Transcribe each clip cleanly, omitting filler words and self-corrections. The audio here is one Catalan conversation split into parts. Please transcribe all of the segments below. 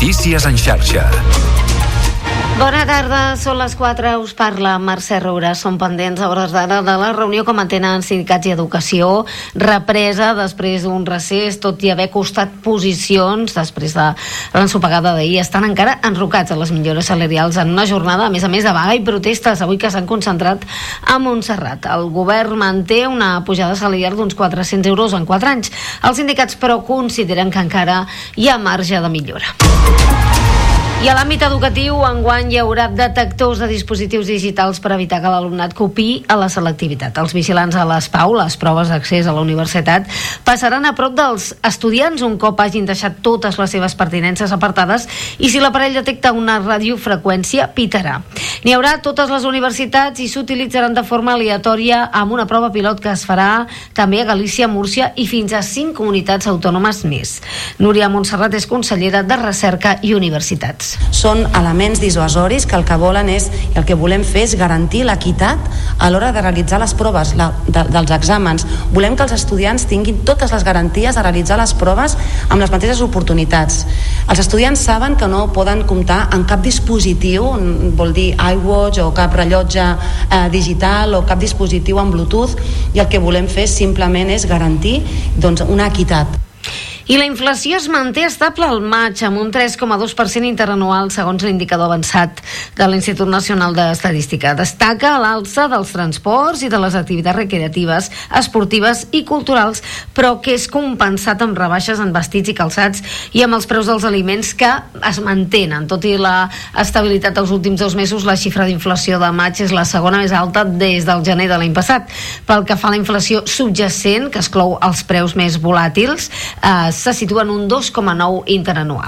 Notícies en xarxa. Bona tarda, són les 4, us parla Mercè Roura. Som pendents a hores d'ara de la reunió que mantenen sindicats i educació, represa després d'un recés, tot i haver costat posicions després de l'ensopegada d'ahir. Estan encara enrocats a les millores salarials en una jornada, a més de vaga i protestes, avui que s'han concentrat a Montserrat. El govern manté una pujada salarial d'uns 400 euros en 4 anys. Els sindicats, però, consideren que encara hi ha marge de millora. I a l'àmbit educatiu, enguany hi haurà detectors de dispositius digitals per evitar que l'alumnat copiï a la selectivitat. Els vigilants a les PAU, les proves d'accés a la universitat, passaran a prop dels estudiants un cop hagin deixat totes les seves pertinences apartades i si l'aparell detecta una radiofreqüència, pitarà. N'hi haurà a totes les universitats i s'utilitzaran de forma aleatòria amb una prova pilot que es farà també a Galícia, Múrcia i fins a 5 comunitats autònomes més. Núria Montserrat és consellera de Recerca i Universitats. Són elements dissuasoris que el que volen és, el que volem fer és garantir l'equitat a l'hora de realitzar les proves dels exàmens. Volem que els estudiants tinguin totes les garanties de realitzar les proves amb les mateixes oportunitats. Els estudiants saben que no poden comptar amb cap dispositiu, vol dir iWatch o cap rellotge digital o cap dispositiu amb Bluetooth, i el que volem fer simplement és garantir una equitat. I la inflació es manté estable al maig amb un 3,2% interanual segons l'indicador avançat de l'Institut Nacional d'Estadística. Destaca l'alça dels transports i de les activitats recreatives, esportives i culturals, però que és compensat amb rebaixes en vestits i calçats i amb els preus dels aliments que es mantenen. Tot i la estabilitat dels últims 2 mesos, la xifra d'inflació de maig és la segona més alta des del gener de l'any passat. Pel que fa a la inflació subjacent, que exclou els preus més volàtils, se situa en un 2,9 interanual.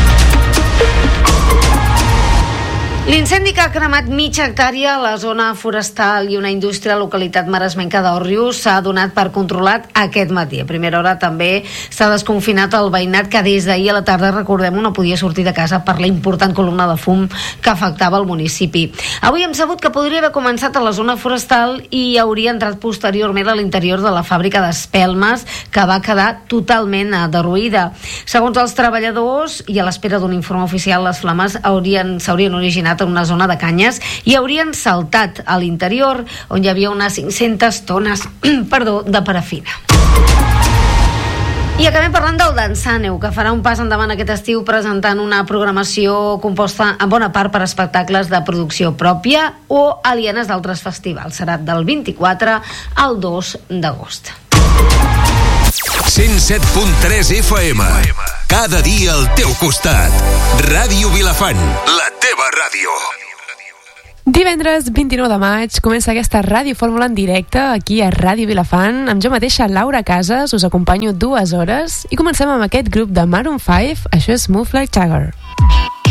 L'incendi que ha cremat mitja hectàrea a la zona forestal i una indústria a la localitat maresmenca d'Òrrius s'ha donat per controlat aquest matí. A primera hora també s'ha desconfinat el veïnat que des d'ahir a la tarda, recordem, no podia sortir de casa per la important columna de fum que afectava el municipi. Avui hem sabut que podria haver començat a la zona forestal i hauria entrat posteriorment a l'interior de la fàbrica d'espelmes, que va quedar totalment derruïda. Segons els treballadors, i a l'espera d'un informe oficial, les flames s'haurien originat en una zona de canyes i haurien saltat a l'interior, on hi havia unes 500 tones de parafina. I acabem parlant del Dansàneu, que farà un pas endavant aquest estiu presentant una programació composta en bona part per espectacles de producció pròpia o alienes d'altres festivals. Serà del 24 al 2 d'agost. 107.3 FM. Cada dia al teu costat. Ràdio Vilafant, la teva ràdio. Divendres 29 de maig comença aquesta Ràdio Fórmula en directe aquí a Ràdio Vilafant. Amb jo mateixa, Laura Casas, us acompanyo 2 hores i comencem amb aquest grup de Maroon 5. Això és Move Like Jagger.